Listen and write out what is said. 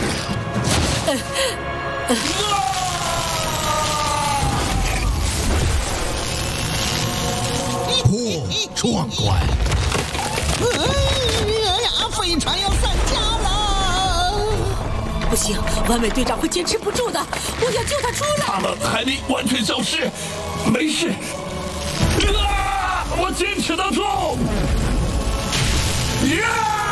壮观！ 哎呀，飞船要散架了！ 不行，完美队长会坚持不住的，我要救他出来。 他们还没完全消失，没事。我坚持得住。